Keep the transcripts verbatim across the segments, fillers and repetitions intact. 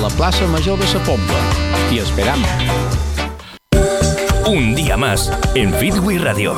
la plaça Major de Sa Pobla. T'hi esperam. Un día más en Fitwi Radio.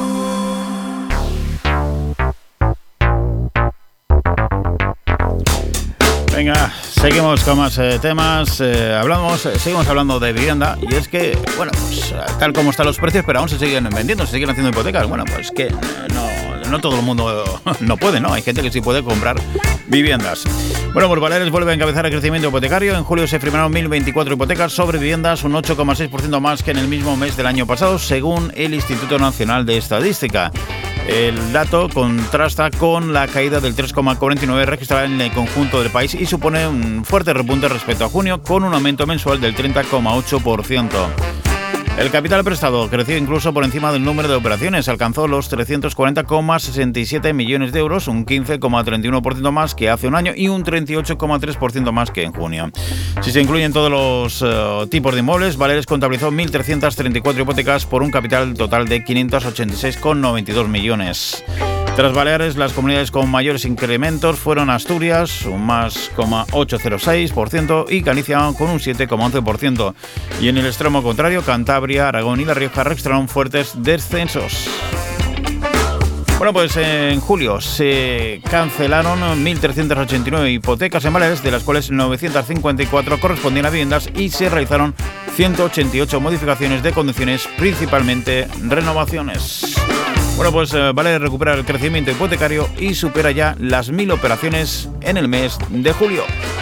Venga, seguimos con más eh, temas. Eh, hablamos, eh, seguimos hablando de vivienda. Y es que, bueno, pues tal como están los precios, pero aún se siguen vendiendo, se siguen haciendo hipotecas. Bueno, pues que no, no todo el mundo no puede, ¿no? Hay gente que sí puede comprar viviendas. Bueno, pues Baleares vuelve a encabezar el crecimiento hipotecario. En julio se firmaron mil veinticuatro hipotecas sobre viviendas, un ocho coma seis por ciento más que en el mismo mes del año pasado, según el Instituto Nacional de Estadística. El dato contrasta con la caída del tres coma cuarenta y nueve registrada en el conjunto del país y supone un fuerte repunte respecto a junio, con un aumento mensual del treinta coma ocho por ciento. El capital prestado creció incluso por encima del número de operaciones, alcanzó los trescientos cuarenta coma sesenta y siete millones de euros, un quince coma treinta y uno por ciento más que hace un año y un treinta y ocho coma tres por ciento más que en junio. Si se incluyen todos los uh, tipos de inmuebles, Baleares contabilizó mil trescientas treinta y cuatro hipotecas por un capital total de quinientos ochenta y seis coma noventa y dos millones. Tras Baleares, las comunidades con mayores incrementos fueron Asturias, un más coma ochocientos seis por ciento, y Galicia con un siete coma once por ciento. Y en el extremo contrario, Cantabria, Aragón y La Rioja registraron fuertes descensos. Bueno, pues en julio se cancelaron mil trescientas ochenta y nueve hipotecas en Baleares, de las cuales novecientas cincuenta y cuatro correspondían a viviendas, y se realizaron ciento ochenta y ocho modificaciones de condiciones, principalmente renovaciones. Bueno, pues eh, Baleares recupera el crecimiento hipotecario y supera ya las mil operaciones en el mes de julio.